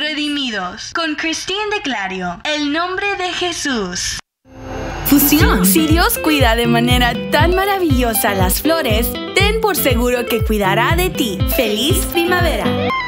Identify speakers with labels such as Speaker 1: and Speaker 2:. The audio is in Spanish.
Speaker 1: redimidos. Con Christine de Clario, el nombre de Jesús.
Speaker 2: Fusión. Si Dios cuida de manera tan maravillosa las flores, ten por seguro que cuidará de ti. ¡Feliz primavera!